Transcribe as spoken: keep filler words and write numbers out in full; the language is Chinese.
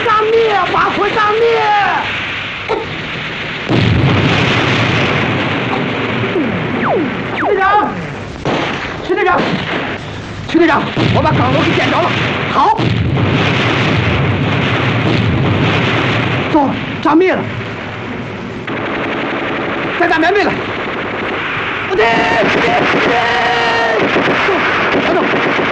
炸灭，把火炸灭！队长，徐队长，徐队长，我把岗楼给点着了。好，走，炸灭了，再打棉被了。不对，不对，不对，走，等等。